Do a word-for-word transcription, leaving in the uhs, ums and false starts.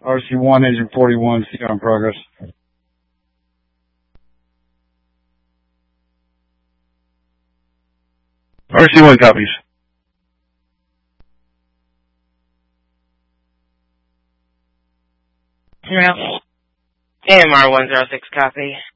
R C one, Agent forty-one, C on progress. R C one copies. Yeah. A M R one zero six copy.